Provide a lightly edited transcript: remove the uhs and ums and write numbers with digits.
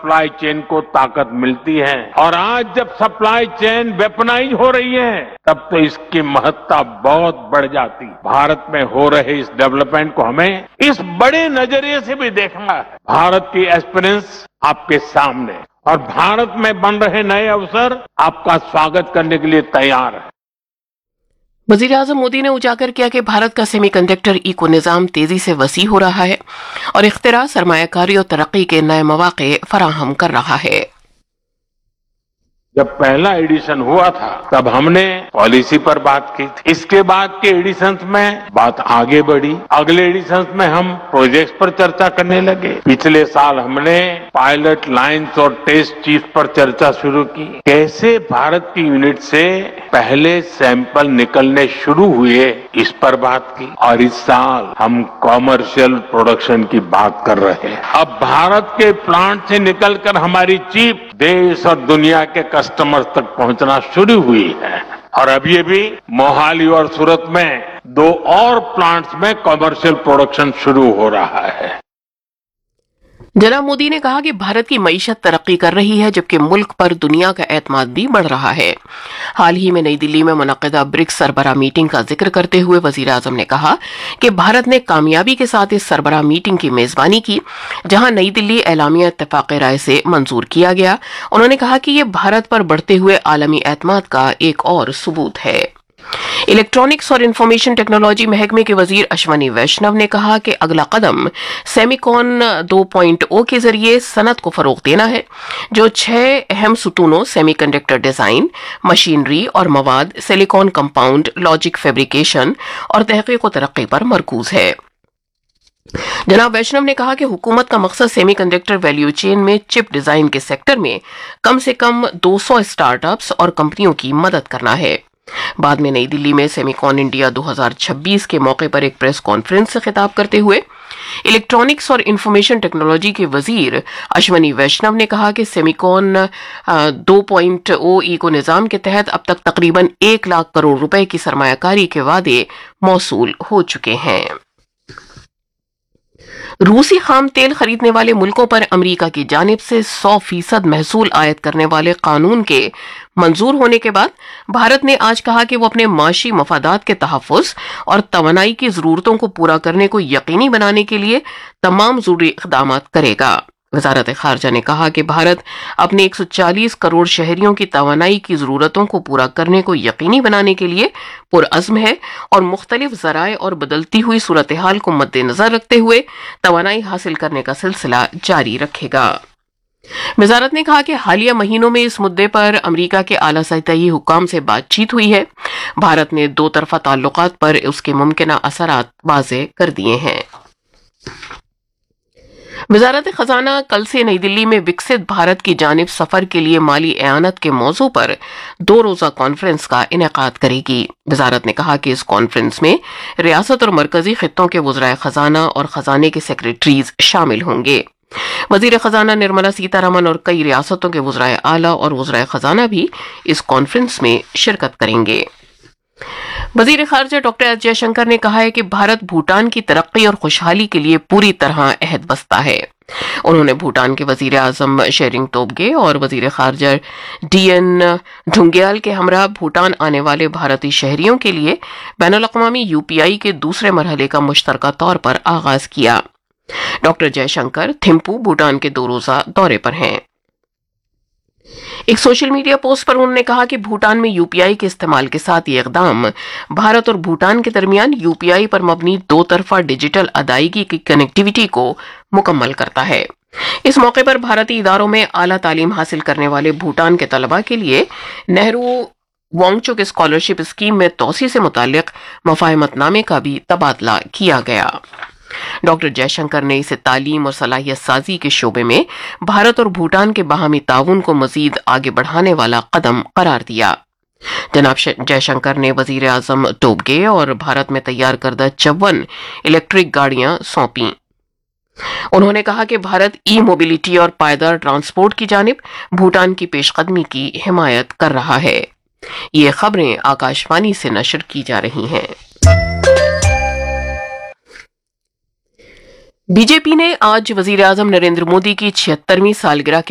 Supply chain को ताकत मिलती है और आज जब सप्लाई चेन वेपनाइज हो रही है तब तो इसकी महत्ता बहुत बढ़ जाती है। भारत में हो रहे इस डेवलपमेंट को हमें इस बड़े नजरिए से भी देखना है। भारत की एस्पिरेंस आपके सामने और भारत में बन रहे नए अवसर आपका स्वागत करने के लिए तैयार है। वजीर आजम मोदी ने उजागर किया कि भारत का सेमीकंडक्टर इको निज़ाम तेजी से वसी हो रहा है और इख्तिरा, सरमायाकारी और तरक्की के नए मौके फराहम कर रहा है। जब पहला एडिशन हुआ था तब हमने पॉलिसी पर बात की थी। इसके बाद के एडिशंस में बात आगे बढ़ी। अगले एडिशंस में हम प्रोजेक्ट्स पर चर्चा करने लगे। पिछले साल हमने पायलट लाइंस और टेस्ट चीफ पर चर्चा शुरू की। कैसे भारत की यूनिट से पहले सैंपल निकलने शुरू हुए इस पर बात की और इस साल हम कॉमर्शियल प्रोडक्शन की बात कर रहे हैं। अब भारत के प्लांट से निकलकर हमारी चिप देश और दुनिया के कस्टमर्स तक पहुंचना शुरू हुई है और अभी अभी मोहाली और सूरत में 2 और प्लांट्स में कमर्शियल प्रोडक्शन शुरू हो रहा है। जनाब मोदी ने कहा कि भारत की मईशत तरक्की कर रही है जबकि मुल्क पर दुनिया का एतमाद भी बढ़ रहा है। हाल ही में नई दिल्ली में मुनक्किदा ब्रिक्स सरबराह मीटिंग का जिक्र करते हुए वजीर आजम ने कहा कि भारत ने कामयाबी के साथ इस सरबराह मीटिंग की मेजबानी की जहां नई दिल्ली एलामिया इत्तेफाक राय से मंजूर किया गया। उन्होंने कहा कि यह भारत पर बढ़ते हुए आलमी एतमाद का एक और सबूत है। इलेक्ट्रॉनिक्स और इंफॉर्मेशन टेक्नोलॉजी महकमे के वजीर अश्वनी वैष्णव ने कहा कि अगला कदम सेमिकॉन 2.0 के जरिए सनत को फरोग देना है जो 6 अहम सुतूनों सेमीकंडक्टर डिजाइन, मशीनरी और मवाद, सिलिकॉन कंपाउंड, लॉजिक फैब्रिकेशन और तहकीक व तरक्की पर मरकूज है। जनाब वैष्णव ने कहा कि हुकूमत का मकसद सेमीकंडक्टर वैल्यू चेन में चिप डिजाइन के सेक्टर में कम से कम 200 स्टार्टअप्स और कंपनियों की मदद करना है। बाद में नई दिल्ली में सेमिकॉन इंडिया 2026 के मौके पर एक प्रेस कॉन्फ्रेंस से खिताब करते हुए इलेक्ट्रॉनिक्स और इंफॉर्मेशन टेक्नोलॉजी के वजीर अश्वनी वैष्णव ने कहा कि सेमिकॉन 2.0 इको निज़ाम के तहत अब तक तकरीबन 1 लाख करोड़ रुपए की सरमायाकारी के वादे मौसूल हो चुके हैं। रूसी खाम तेल खरीदने वाले मुल्कों पर अमेरिका की जानिब से 100% महसूल आयत करने वाले कानून के मंजूर होने के बाद भारत ने आज कहा कि वो अपने माशी मफादात के तहफ़्फ़ुज़ और तवानाई की ज़रूरतों को पूरा करने को यकीनी बनाने के लिए तमाम ज़रूरी इक़दाम करेगा। वज़ारत ख़ारजा ने कहा कि भारत अपने 140 करोड़ शहरियों की तवानाई की ज़रूरतों को पूरा करने को यकीनी बनाने के लिए पुरअज़्म है और मुख्तलिफ ज़राए और बदलती हुई सूरत हाल को मद्देनज़र रखते हुए तवानाई हासिल करने का सिलसिला जारी रखेगा। वज़ारत ने कहा कि हालिया महीनों में इस मुद्दे पर अमेरिका के आला सतही हुक्काम से बातचीत हुई है। भारत ने 2 तरफ़ा ताल्लुकात पर उसके मुमकिना असरात वाज़ेह कर दिए हैं। वज़ारत खजाना कल से नई दिल्ली में विकसित भारत की जानिब सफर के लिए माली एआनत के मौजू पर 2 रोज़ा कॉन्फ्रेंस का इनेकाद करेगी। वज़ारत ने कहा कि इस कॉन्फ्रेंस में रियासत और मरकजी खित्तों के वज़राए खजाना और खजाने के सेक्रेटरीज शामिल होंगे। वज़ीर खजाना निर्मला सीतारमण और कई रियासतों के वज़राए आला और वज़राए खजाना भी इस कॉन्फ्रेंस में शिरकत करेंगे। वज़ीर ख़ारिजा डॉक्टर एस जयशंकर ने कहा है कि भारत भूटान की तरक्की और खुशहाली के लिए पूरी तरह अहद बस्ता है। उन्होंने भूटान के वज़ीर आज़म शेरिंग तोब्गे और वज़ीर ख़ारिजा डीएन ढुंग्याल के हमरा भूटान आने वाले भारतीय शहरियों के लिए बैनुल-अक़वामी यूपीआई के दूसरे मरहले का मुश्तरका तौर पर आगाज किया। डॉक्टर जयशंकर थिम्पू भूटान के 2 रोज़ा दौरे पर हैं। एक सोशल मीडिया पोस्ट पर उन्होंने कहा कि भूटान में यूपीआई के इस्तेमाल के साथ ये इक़दाम भारत और भूटान के दरमियान यूपीआई पर मबनी 2 तरफ़ा डिजिटल अदायगी की कनेक्टिविटी को मुकम्मल करता है। इस मौके पर भारतीय इदारों में आला तालीम हासिल करने वाले भूटान के तलबा के लिए नेहरू वांगचुक स्कॉलरशिप स्कीम में तोसी से मुताल्लिक मुफाहमतनामे का भी तबादला किया गया। डॉक्टर जयशंकर ने इसे तालीम और सलाहियत साजी के शोबे में भारत और भूटान के बाहमी ताउन को मजीद आगे बढ़ाने वाला कदम करार दिया। जनाब जयशंकर ने वजीर आजम टोब्गे और भारत में तैयार करदा 54 इलेक्ट्रिक गाड़ियां सौंपी। उन्होंने कहा कि भारत ई मोबिलिटी और पायदार ट्रांसपोर्ट की जानिब भूटान की पेशकदमी की हिमायत कर रहा है। ये खबरें आकाशवाणी से नशर की जा रही हैं। बीजेपी ने आज वजीर आजम नरेंद्र मोदी की 76वीं सालगिरह के